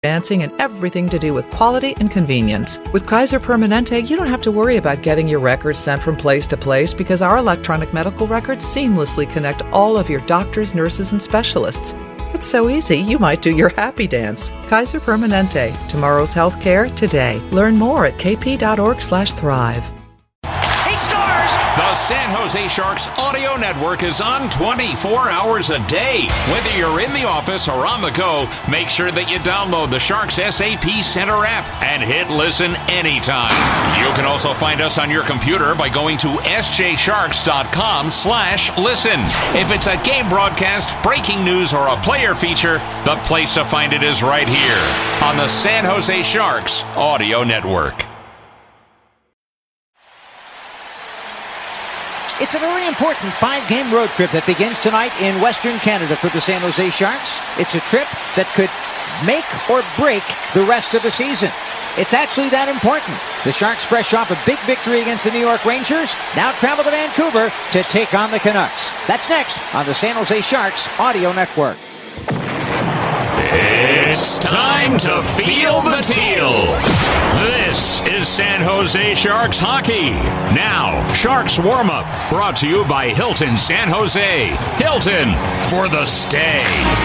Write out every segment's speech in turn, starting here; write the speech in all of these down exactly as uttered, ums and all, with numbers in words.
dancing, and everything to do with quality and convenience. With Kaiser Permanente, you don't have to worry about getting your records sent from place to place because our electronic medical records seamlessly connect all of your doctors, nurses, and specialists. It's so easy, you might do your happy dance. Kaiser Permanente. Tomorrow's healthcare today. Learn more at kp.org slash thrive. He scores! The San Jose Sharks Audio Network is on twenty-four hours a day. Whether you're in the office or on the go, make sure that you download the Sharks S A P Center app and hit listen anytime. You can also find us on your computer by going to sjsharks.com slash listen. If it's a game broadcast, breaking news, or a player feature, the place to find it is right here on the San Jose Sharks Audio Network. It's a very important five-game road trip that begins tonight in Western Canada for the San Jose Sharks. It's a trip that could make or break the rest of the season. It's actually that important. The Sharks, fresh off a big victory against the New York Rangers, now travel to Vancouver to take on the Canucks. That's next on the San Jose Sharks Audio Network. It's time to feel the teal. This is San Jose Sharks hockey. Now, Sharks warm-up, brought to you by Hilton San Jose. Hilton for the stay.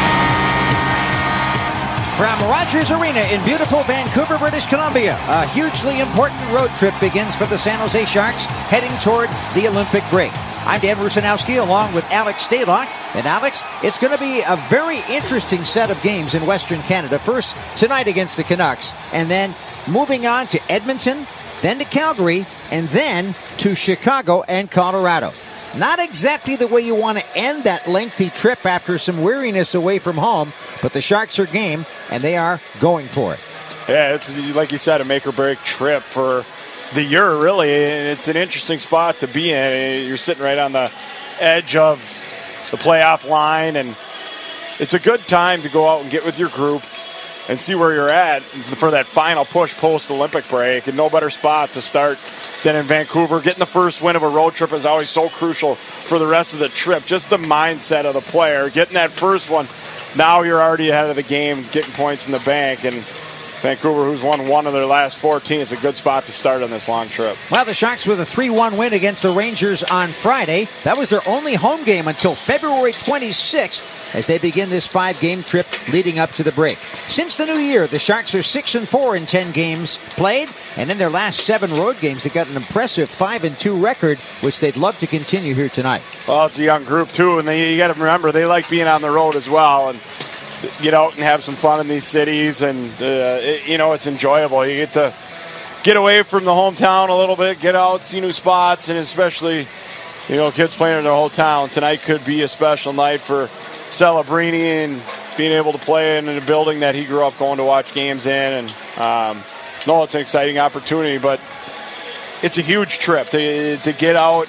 From Rogers Arena in beautiful Vancouver, British Columbia, a hugely important road trip begins for the San Jose Sharks, heading toward the Olympic break. I'm Dan Rusanowski along with Alex Stalock. And Alex, it's going to be a very interesting set of games in Western Canada. First, tonight against the Canucks, and then moving on to Edmonton, then to Calgary, and then to Chicago and Colorado. Not exactly the way you want to end that lengthy trip after some weariness away from home, but the Sharks are game, and they are going for it. Yeah, it's, like you said, a make-or-break trip for the year, really. It's an interesting spot to be in. You're sitting right on the edge of the playoff line, and it's a good time to go out and get with your group and see where you're at for that final push post-Olympic break. And no better spot to start than in Vancouver. Getting the first win of a road trip is always so crucial for the rest of the trip. Just the mindset of the player. Getting that first one, now you're already ahead of the game, getting points in the bank. And Vancouver, who's won one of their last fourteen, it's a good spot to start on this long trip. Well, the Sharks with a three one win against the Rangers on Friday. That was their only home game until February twenty-sixth as they begin this five-game trip leading up to the break. Since the new year, the Sharks are six and four in ten games played, and in their last seven road games, they got an impressive five and two record, which they'd love to continue here tonight. Well, it's a young group, too, and they, you got to remember, they like being on the road as well, and get out and have some fun in these cities, and uh, it, you know, it's enjoyable. You get to get away from the hometown a little bit, get out, see new spots, and especially, you know, kids playing in their hometown. Tonight could be a special night for Celebrini and being able to play in a building that he grew up going to watch games in. And um, no, it's an exciting opportunity, but it's a huge trip to to get out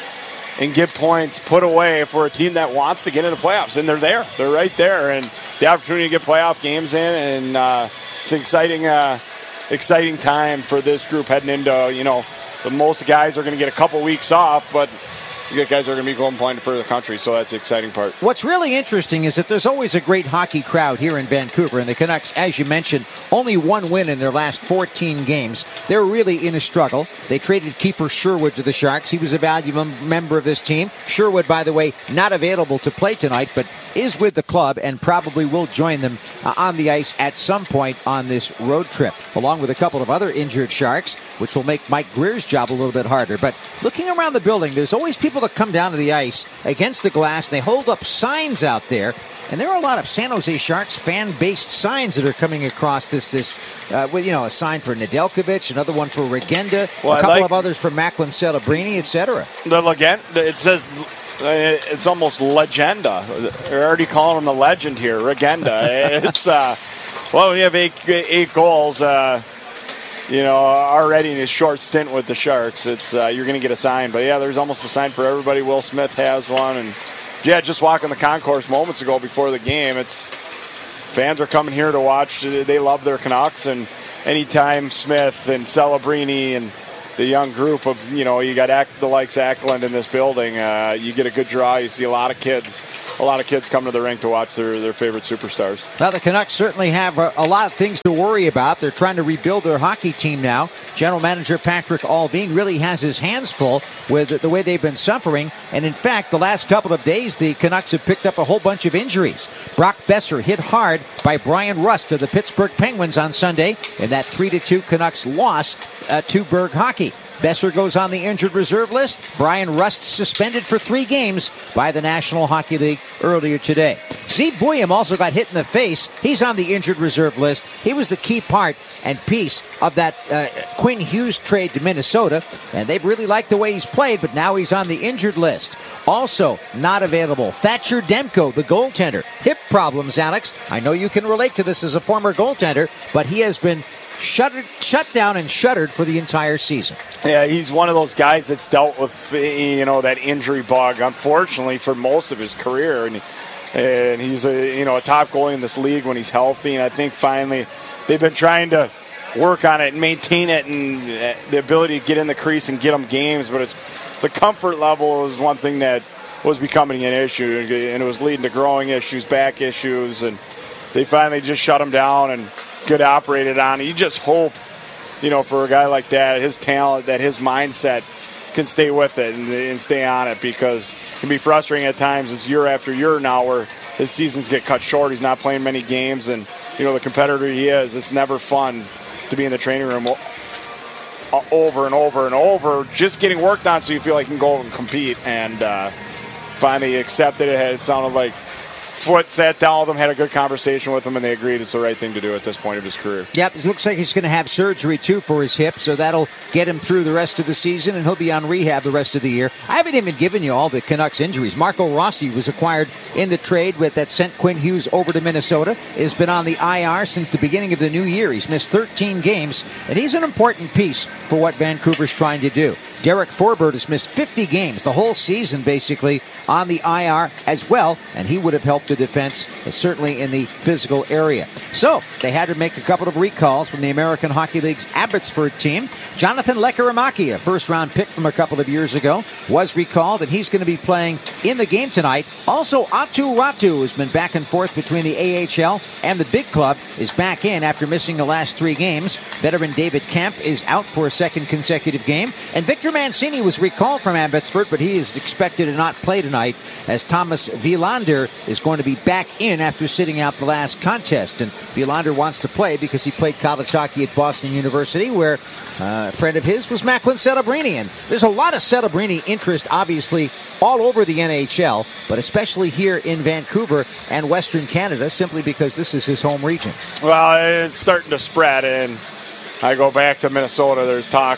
and get points put away for a team that wants to get into the playoffs. And they're there. They're right there. And the opportunity to get playoff games in. And uh, it's an exciting, uh, exciting time for this group heading into, you know, the most guys are going to get a couple weeks off, but you got guys are going to be going playing for the country, so that's the exciting part. What's really interesting is that there's always a great hockey crowd here in Vancouver, and the Canucks, as you mentioned, only one win in their last fourteen games. They're really in a struggle. They traded keeper Sherwood to the Sharks. He was a valuable member of this team. Sherwood, by the way, not available to play tonight, but is with the club and probably will join them uh, on the ice at some point on this road trip, along with a couple of other injured Sharks, which will make Mike Greer's job a little bit harder. But looking around the building, there's always people that come down to the ice against the glass. They hold up signs out there, and there are a lot of San Jose Sharks fan-based signs that are coming across this, this uh, well, you know, a sign for Nedeljkovic, another one for Regenda, well, a couple like of others for Macklin Celebrini, et cetera. The legend, it says it's almost legenda. They're already calling him the legend here, Regenda. It's uh, well, we have eight eight goals. Uh, You know, already in his short stint with the Sharks, it's uh, you're going to get a sign. But, yeah, there's almost a sign for everybody. Will Smith has one. And, yeah, just walking the concourse moments ago before the game, it's fans are coming here to watch. They love their Canucks. And anytime Smith and Celebrini and the young group of, you know, you got Ack, the likes Ackland in this building, uh, you get a good draw. You see a lot of kids a lot of kids come to the rink to watch their, their favorite superstars. Well, the Canucks certainly have a, a lot of things to worry about. They're trying to rebuild their hockey team now. General Manager Patrick Allvin really has his hands full with the way they've been suffering. And in fact, the last couple of days, the Canucks have picked up a whole bunch of injuries. Brock Besser hit hard by Brian Rust of the Pittsburgh Penguins on Sunday in that three to two Canucks loss uh, to Berg Hockey. Besser goes on the injured reserve list. Brian Rust suspended for three games by the National Hockey League earlier today. Steve William also got hit in the face. He's on the injured reserve list. He was the key part and piece of that uh, Quinn Hughes trade to Minnesota, and they really liked the way he's played, but now he's on the injured list. Also not available, Thatcher Demko, the goaltender. Hip problems, Alex. I know you can relate to this as a former goaltender, but he has been Shuttered, shut down and shuttered for the entire season. Yeah, he's one of those guys that's dealt with, you know, that injury bug, unfortunately, for most of his career. And, and he's a, you know, a top goalie in this league when he's healthy. And I think finally they've been trying to work on it and maintain it and the ability to get in the crease and get them games. But it's the comfort level is one thing that was becoming an issue, and it was leading to growing issues, back issues. And they finally just shut him down and good operated on. You just hope, you know, for a guy like that, his talent, that his mindset can stay with it and, and stay on it, because it can be frustrating at times. It's year after year now where his seasons get cut short. He's not playing many games, and, you know, the competitor he is, it's never fun to be in the training room over and over and over, just getting worked on so you feel like you can go and compete. And uh, finally accepted it. It sounded like Foot sat down with him, had a good conversation with him, and they agreed it's the right thing to do at this point of his career. Yep, it looks like he's going to have surgery, too, for his hip, so that'll get him through the rest of the season, and he'll be on rehab the rest of the year. I haven't even given you all the Canucks injuries. Marco Rossi was acquired in the trade with that sent Quinn Hughes over to Minnesota. Has been on the I R since the beginning of the new year. He's missed thirteen games, and he's an important piece for what Vancouver's trying to do. Derek Forbert has missed fifty games, the whole season basically, on the I R as well, and he would have helped the defense, uh, certainly in the physical area. So, they had to make a couple of recalls from the American Hockey League's Abbotsford team. Jonathan Lekkerimäki, a first-round pick from a couple of years ago, was recalled, and he's going to be playing in the game tonight. Also, Aatu Räty, who's been back and forth between the A H L and the big club, is back in after missing the last three games. Veteran David Kemp is out for a second consecutive game, and Victor Mancini was recalled from Abbotsford, but he is expected to not play tonight, as Thomas Wilander is going to be back in after sitting out the last contest. And Wilander wants to play because he played college hockey at Boston University, where uh, a friend of his was Macklin Celebrini. And there's a lot of Celebrini interest, obviously, all over the N H L, but especially here in Vancouver and Western Canada, simply because this is his home region. Well, it's starting to spread, and I go back to Minnesota. There's talk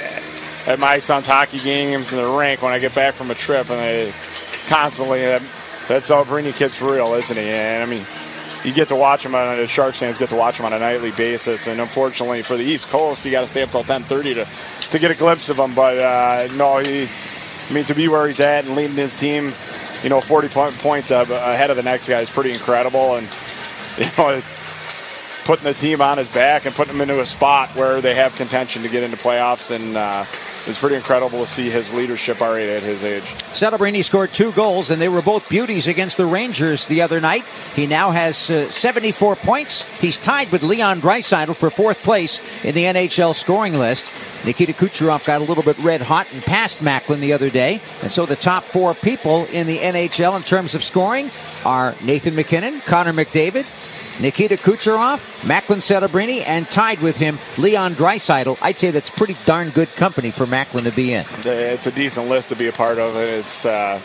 at my son's hockey games in the rink when I get back from a trip, and they constantly, that, that Celebrini kid's for real, isn't he? And I mean, you get to watch him on, the Sharks fans get to watch him on a nightly basis, and unfortunately for the East Coast, you got to stay up till ten thirty to, to get a glimpse of him. But uh, no, he, I mean, to be where he's at and leading his team, you know, forty points ahead of the next guy is pretty incredible. And, you know, it's putting the team on his back and putting him into a spot where they have contention to get into playoffs. And uh, it's pretty incredible to see his leadership already at his age. Celebrini scored two goals, and they were both beauties against the Rangers the other night. He now has uh, seventy-four points. He's tied with Leon Draisaitl for fourth place in the N H L scoring list. Nikita Kucherov got a little bit red hot and passed Macklin the other day. And so the top four people in the N H L in terms of scoring are Nathan MacKinnon, Connor McDavid, Nikita Kucherov, Macklin Celebrini, and tied with him, Leon Draisaitl. I'd say that's pretty darn good company for Macklin to be in. It's a decent list to be a part of. It's, uh,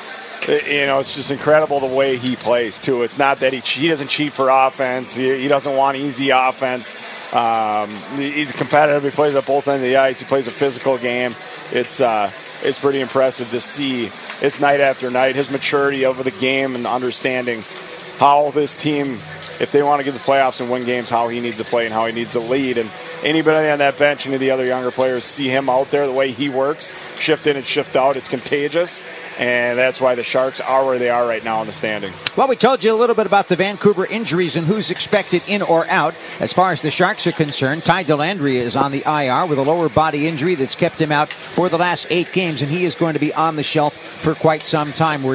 you know, it's just incredible the way he plays, too. It's not that he, he doesn't cheat for offense. He, he doesn't want easy offense. Um, he's competitive. He plays at both ends of the ice. He plays a physical game. It's uh, it's pretty impressive to see. It's night after night. His maturity over the game and understanding how this team, if they want to get the playoffs and win games, how he needs to play and how he needs to lead. And anybody on that bench, any of the other younger players, see him out there, the way he works, shift in and shift out. It's contagious. And that's why the Sharks are where they are right now in the standings. Well, we told you a little bit about the Vancouver injuries and who's expected in or out. As far as the Sharks are concerned, Ty Dellandrea is on the I R with a lower body injury that's kept him out for the last eight games, and he is going to be on the shelf for quite some time, we're told.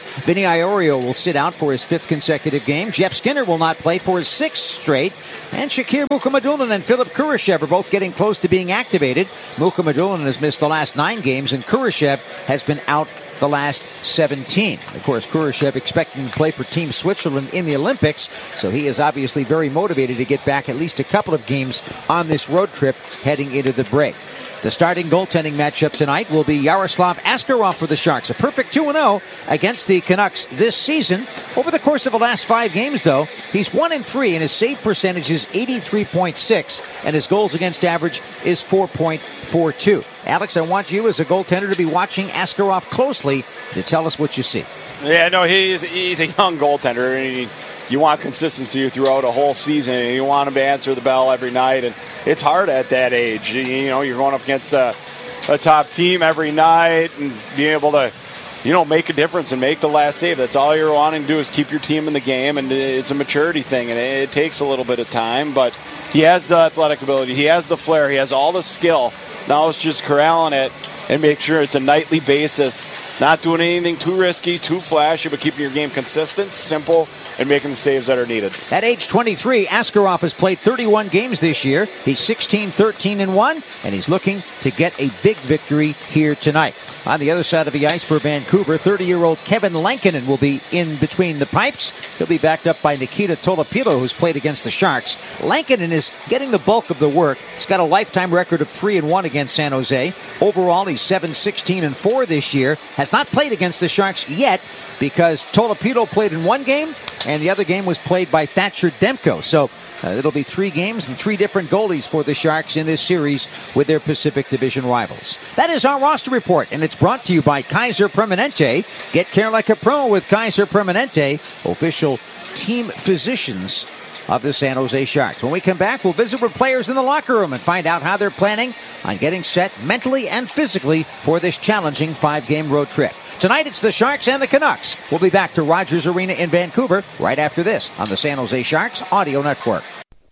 Vinny Iorio will sit out for his fifth consecutive game. Jeff Skinner will not play for his sixth straight. And Shakir Mukhamadullin and Philip Kurashev are both getting close to being activated. Mukhamadullin has missed the last nine games, and Kurashev has been out the last seventeen. Of course, Kurashev expecting to play for Team Switzerland in the Olympics, so he is obviously very motivated to get back at least a couple of games on this road trip heading into the break. The starting goaltending matchup tonight will be Yaroslav Askarov for the Sharks. A perfect two and oh against the Canucks this season. Over the course of the last five games, though, he's one and three, and his save percentage is eighty-three point six, and his goals against average is four point four two. Alex, I want you as a goaltender to be watching Askarov closely to tell us what you see. Yeah, no, he's, he's a young goaltender, and he, you want consistency throughout a whole season, and you want him to answer the bell every night, and it's hard at that age. You, you know, you're going up against a, a top team every night and being able to, you know, make a difference and make the last save. That's all you're wanting to do is keep your team in the game, and it's a maturity thing, and it, it takes a little bit of time, but he has the athletic ability. He has the flair. He has all the skill. Now it's just corralling it and make sure it's a nightly basis, not doing anything too risky, too flashy, but keeping your game consistent, simple, and making the saves that are needed. At age twenty-three, Askarov has played thirty-one games this year. He's sixteen, thirteen, and one, and he's looking to get a big victory here tonight. On the other side of the ice for Vancouver, thirty-year-old Kevin Lankinen will be in between the pipes. He'll be backed up by Nikita Tolopilo, who's played against the Sharks. Lankinen is getting the bulk of the work. He's got a lifetime record of three and one against San Jose. Overall, he's seven, sixteen, and four this year. Has not played against the Sharks yet because Tolopilo played in one game, and the other game was played by Thatcher Demko. So uh, it'll be three games and three different goalies for the Sharks in this series with their Pacific Division rivals. That is our roster report, and it's brought to you by Kaiser Permanente. Get care like a pro with Kaiser Permanente, official team physicians of the San Jose Sharks. When we come back, we'll visit with players in the locker room and find out how they're planning on getting set mentally and physically for this challenging five-game road trip. Tonight, it's the Sharks and the Canucks. We'll be back to Rogers Arena in Vancouver right after this on the San Jose Sharks Audio Network.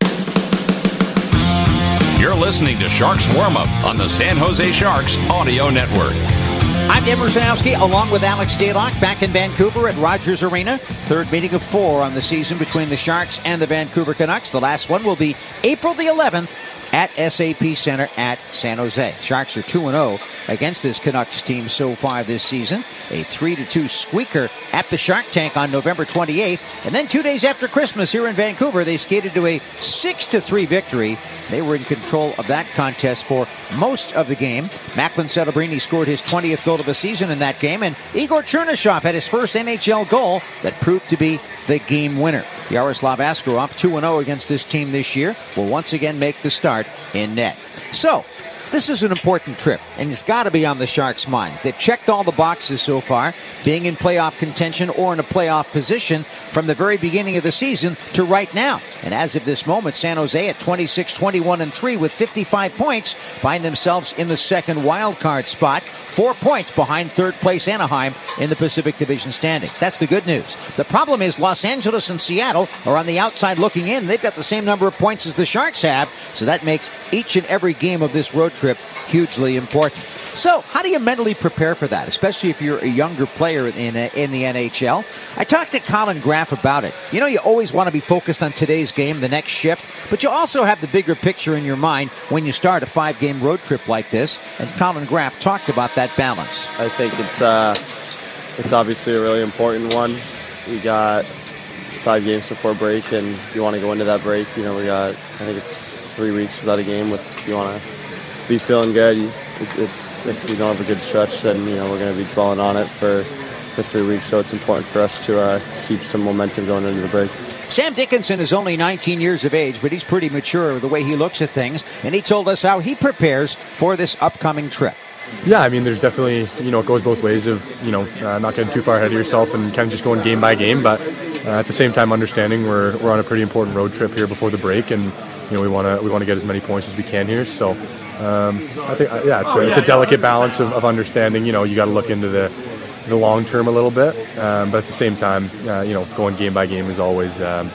You're listening to Sharks Warm-Up on the San Jose Sharks Audio Network. I'm Dave Brzezowski, along with Alex Daylock, back in Vancouver at Rogers Arena. Third meeting of four on the season between the Sharks and the Vancouver Canucks. The last one will be April the eleventh at S A P Center at San Jose. Sharks are two and oh against this Canucks team so far this season. A three to two squeaker at the Shark Tank on November twenty-eighth. And then two days after Christmas here in Vancouver, they skated to a six to three victory. They were in control of that contest for most of the game. Macklin Celebrini scored his twentieth goal of the season in that game, and Igor Chernyshov had his first N H L goal that proved to be the game winner. Yaroslav Askarov, two and oh against this team this year, will once again make the start in net. So, this is an important trip, and it's got to be on the Sharks' minds. They've checked all the boxes so far, being in playoff contention or in a playoff position from the very beginning of the season to right now. And as of this moment, San Jose at twenty-six, twenty-one, and three with fifty-five points find themselves in the second wild card spot, four points behind third place Anaheim in the Pacific Division standings. That's the good news. The problem is Los Angeles and Seattle are on the outside looking in. They've got the same number of points as the Sharks have, so that makes each and every game of this road trip hugely important. So, how do you mentally prepare for that, especially if you're a younger player in in the N H L? I talked to Colin Graff about it. You know, you always want to be focused on today's game, the next shift, but you also have the bigger picture in your mind when you start a five-game road trip like this, and Colin Graff talked about that balance. I think it's uh, it's obviously a really important one. We got five games before break, and you want to go into that break. You know, we got, I think it's three weeks without a game. With you want to be feeling good. It, it's if we don't have a good stretch, then you know we're going to be dwelling on it for for three weeks. So it's important for us to uh, keep some momentum going into the break. Sam Dickinson is only nineteen years of age, but he's pretty mature with the way he looks at things, and he told us how he prepares for this upcoming trip. Yeah, I mean, there's definitely, you know, it goes both ways of, you know, uh, not getting too far ahead of yourself and kind of just going game by game, but uh, at the same time understanding we're we're on a pretty important road trip here before the break, and you know we want to we want to get as many points as we can here. So um, I think yeah, it's a, it's a delicate balance of, of understanding. You know, you got to look into the the long term a little bit, um, but at the same time, uh, you know, going game by game is always um,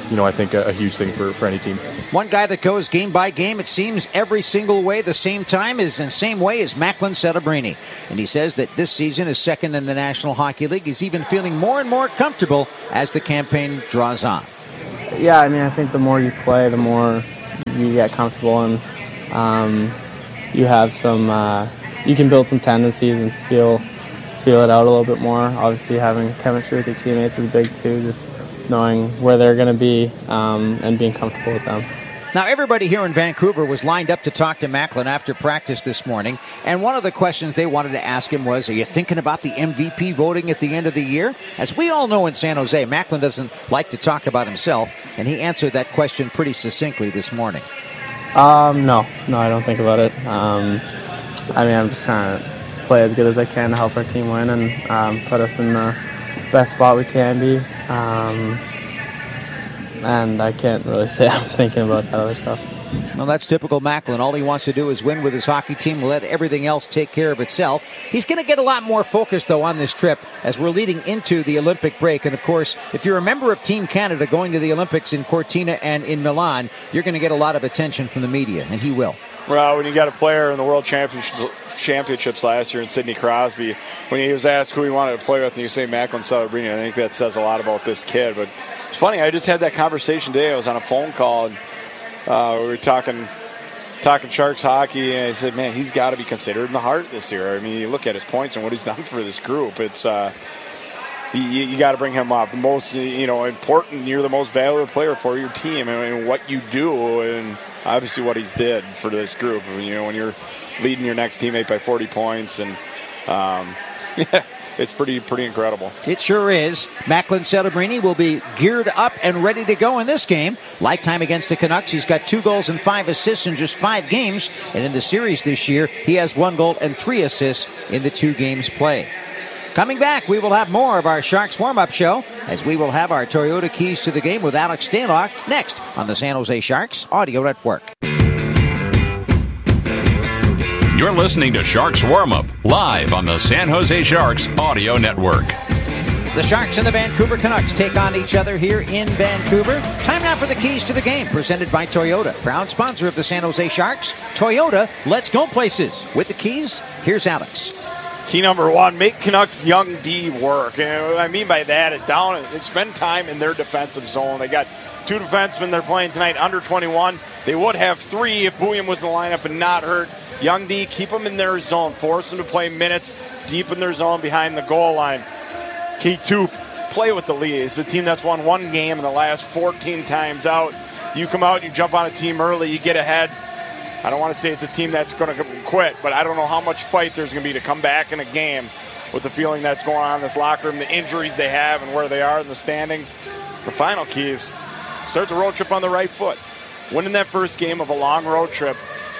you know, I think a, a huge thing for, for any team. One guy that goes game by game, it seems, every single way, the same time, is in the same way as Macklin Celebrini. And he says that this season is second in the National Hockey League. He's even feeling more and more comfortable as the campaign draws on. Yeah, I mean, I think the more you play, the more you get comfortable, and um, you have some, uh, you can build some tendencies and feel feel it out a little bit more. Obviously, having chemistry with your teammates is big too, just knowing where they're going to be um, and being comfortable with them. Now, everybody here in Vancouver was lined up to talk to Macklin after practice this morning, and one of the questions they wanted to ask him was, are you thinking about the M V P voting at the end of the year? As we all know in San Jose, Macklin doesn't like to talk about himself, and he answered that question pretty succinctly this morning. Um, no, no, I don't think about it. Um, I mean, I'm just trying to play as good as I can to help our team win and um, put us in the best spot we can be. Um, and I can't really say I'm thinking about that other stuff. Well, that's typical Macklin. All he wants to do is win with his hockey team, let everything else take care of itself. He's going to get a lot more focus, though, on this trip as we're leading into the Olympic break. And, of course, if you're a member of Team Canada going to the Olympics in Cortina and in Milan, you're going to get a lot of attention from the media, and he will. Well, when you got a player in the World Championship, Championships last year in Sidney Crosby, when he was asked who he wanted to play with, and you say Macklin Celebrini, I think that says a lot about this kid. But it's funny, I just had that conversation today. I was on a phone call, and uh, we were talking talking Sharks hockey, and I said, man, he's got to be considered in the heart this year. I mean, you look at his points and what he's done for this group. It's uh, you, you got to bring him up. The most, you know, important, you're the most valuable player for your team, and, and what you do, and obviously what he's did for this group. You know, when you're leading your next teammate by forty points, and um, yeah, it's pretty pretty incredible. It sure is. Macklin Celebrini will be geared up and ready to go in this game. Lifetime against the Canucks, he's got two goals and five assists in just five games. And in the series this year, he has one goal and three assists in the two games played. Coming back, we will have more of our Sharks warm-up show as we will have our Toyota Keys to the Game with Alex Stalock next on the San Jose Sharks Audio Network. You're listening to Sharks Warm-Up, live on the San Jose Sharks Audio Network. The Sharks and the Vancouver Canucks take on each other here in Vancouver. Time now for the Keys to the Game, presented by Toyota, proud sponsor of the San Jose Sharks. Toyota, let's go places. With the keys, here's Alex. Key number one, make Canucks young D work. And what I mean by that is down and spend time in their defensive zone. They got two defensemen they're playing tonight, under twenty-one. They would have three if Bouillon was in the lineup and not hurt. Young D, keep them in their zone. Force them to play minutes deep in their zone behind the goal line. Key two, play with the lead. It's a team that's won one game in the last fourteen times out. You come out, you jump on a team early, you get ahead. I don't want to say it's a team that's going to quit, but I don't know how much fight there's going to be to come back in a game with the feeling that's going on in this locker room, the injuries they have and where they are in the standings. The final key is start the road trip on the right foot. Winning that first game of a long road trip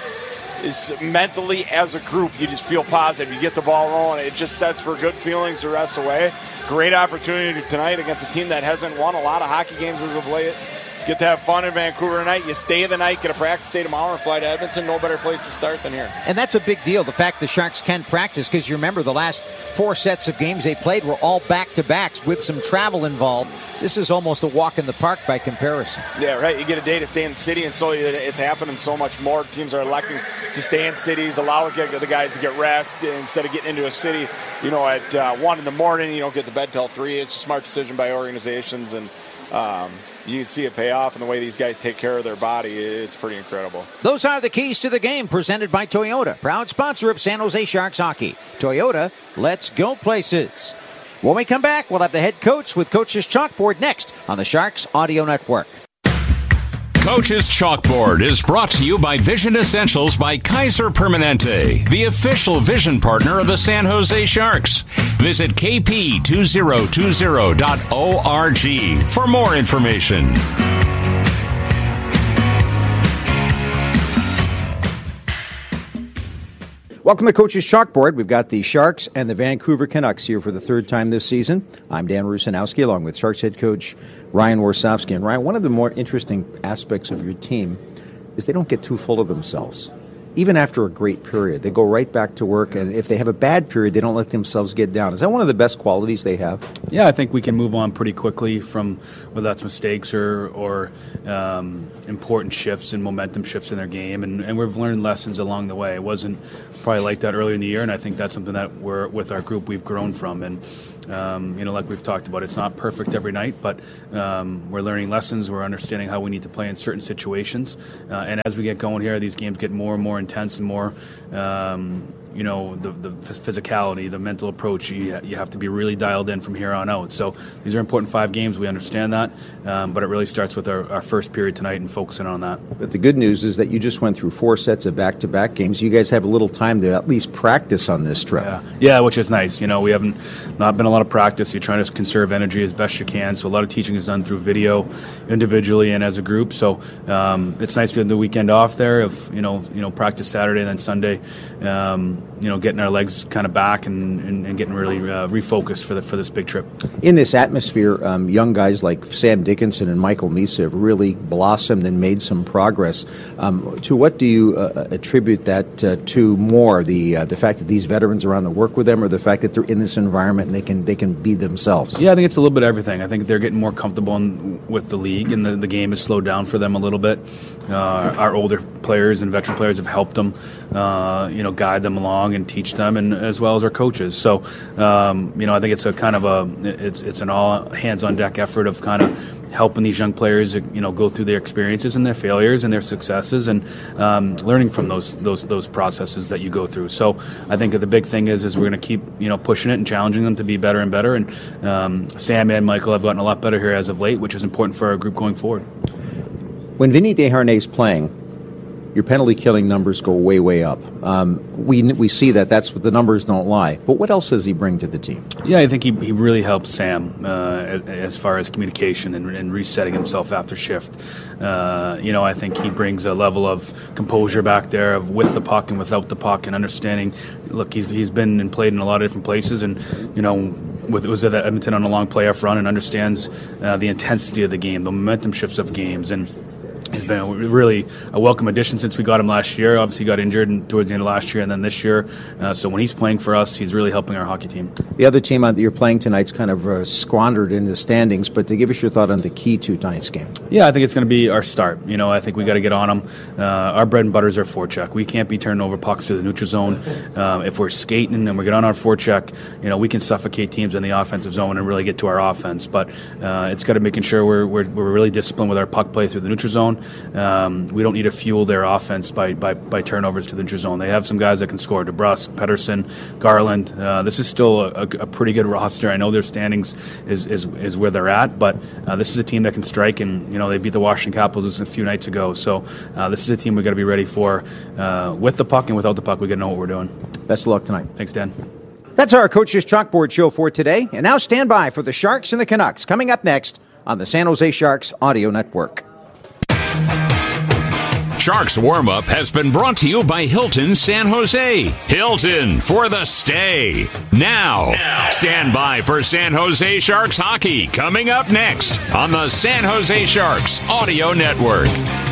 is mentally, as a group, you just feel positive. You get the ball rolling. It just sets for good feelings the rest of the way. Great opportunity tonight against a team that hasn't won a lot of hockey games as of late. Get to have fun in Vancouver tonight. You stay the night, get a practice day tomorrow, and fly to Edmonton. No better place to start than here. And that's a big deal, the fact the Sharks can practice, because you remember the last four sets of games they played were all back-to-backs with some travel involved. This is almost a walk in the park by comparison. Yeah, right. You get a day to stay in the city, and so it's happening so much more. Teams are electing to stay in cities, allow the guys to get rest instead of getting into a city, you know, at uh, one in the morning. You don't get to bed till three. It's a smart decision by organizations, and um, you can see it pay off in the way these guys take care of their body. It's pretty incredible. Those are the keys to the game, presented by Toyota, proud sponsor of San Jose Sharks hockey. Toyota, let's go places. When we come back, we'll have the head coach with Coach's Chalkboard next on the Sharks Audio Network. Coach's Chalkboard is brought to you by Vision Essentials by Kaiser Permanente, the official vision partner of the San Jose Sharks. Visit k p two zero two zero dot org for more information. Welcome to Coach's Chalkboard. We've got the Sharks and the Vancouver Canucks here for the third time this season. I'm Dan Rusanowski, along with Sharks head coach Ryan Warsofsky. And Ryan, one of the more interesting aspects of your team is they don't get too full of themselves. even after a great period, they go right back to work, and if they have a bad period, they don't let themselves get down. Is that one of the best qualities they have? Yeah, I think we can move on pretty quickly from whether that's mistakes or, or um, important shifts and momentum shifts in their game, and, and we've learned lessons along the way. It wasn't probably like that earlier in the year, and I think that's something that we're, with our group, we've grown from. And Um, you know, like we've talked about, it's not perfect every night, but um, we're learning lessons. We're understanding how we need to play in certain situations. Uh, and as we get going here, these games get more and more intense and more, um, you know, the, the physicality, the mental approach, you, you have to be really dialed in from here on out. So these are important five games. We understand that. Um, but it really starts with our, our first period tonight and focusing on that. But the good news is that you just went through four sets of back-to-back games. You guys have a little time to at least practice on this trip. Yeah, yeah, which is nice. You know, we haven't not been a lot of practice. You're trying to conserve energy as best you can. So a lot of teaching is done through video, individually and as a group. So um, it's nice to have the weekend off there of, you know, you know, practice Saturday and then Sunday, um, you know, getting our legs kind of back and, and, and getting really uh, refocused for the, for this big trip. In this atmosphere, um, young guys like Sam Dickinson and Michael Misa have really blossomed and made some progress. Um, to what do you uh, attribute that uh, to more? The uh, the fact that these veterans are on to work with them, or the fact that they're in this environment and they can they can be themselves? Yeah, I think it's a little bit of everything. I think they're getting more comfortable in, with the league, and the, the game has slowed down for them a little bit. Uh, our older players and veteran players have helped them, uh, you know, guide them along and teach them, and as well as our coaches. So, um, you know, I think it's a kind of a it's it's an all hands on deck effort of kind of helping these young players, you know, go through their experiences and their failures and their successes, and um, learning from those those those processes that you go through. So I think the big thing is is we're going to keep, you know, pushing it and challenging them to be better and better. And um, Sam and Michael have gotten a lot better here as of late, which is important for our group going forward. When Vinny Desharnais is playing, your penalty killing numbers go way, way up. Um, we we see that. That's what the numbers don't lie. But what else does he bring to the team? Yeah, I think he, he really helps Sam uh, as far as communication and, and resetting himself after shift. Uh, you know, I think he brings a level of composure back there of with the puck and without the puck, and understanding. Look, he's he's been and played in a lot of different places, and you know, with was at Edmonton on a long playoff run, and understands uh, the intensity of the game, the momentum shifts of games, and he's been a really a welcome addition since we got him last year. Obviously, he got injured towards the end of last year and then this year. Uh, so when he's playing for us, he's really helping our hockey team. The other team that you're playing tonight's kind of uh, squandered in the standings, but to give us your thought on the key to tonight's game. Yeah, I think it's going to be our start. You know, I think we got to get on them. Uh, our bread and butter is our forecheck. We can't be turning over pucks to the neutral zone. Um, if we're skating and we get on our forecheck, you know, we can suffocate teams in the offensive zone and really get to our offense. But uh, it's got to making sure we're, we're we're really disciplined with our puck play through the neutral zone. Um, we don't need to fuel their offense by, by, by turnovers to the neutral zone. They have some guys that can score. DeBrusk, Pettersson, Garland. Uh, this is still a, a, a pretty good roster. I know their standings is, is, is where they're at, but uh, this is a team that can strike, and you know they beat the Washington Capitals a few nights ago. So uh, this is a team we've got to be ready for uh, with the puck and without the puck. We've got to know what we're doing. Best of luck tonight. Thanks, Dan. That's our Coach's Chalkboard show for today. And now stand by for the Sharks and the Canucks coming up next on the San Jose Sharks Audio Network. Sharks Warm-Up has been brought to you by Hilton San Jose. Hilton for the stay. Now, now, stand by for San Jose Sharks hockey coming up next on the San Jose Sharks Audio Network.